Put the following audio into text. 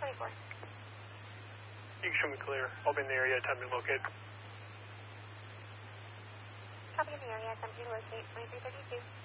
24. You can show me clear. I'll be in the area. Time to locate. Copy in the area. Time to locate 2332.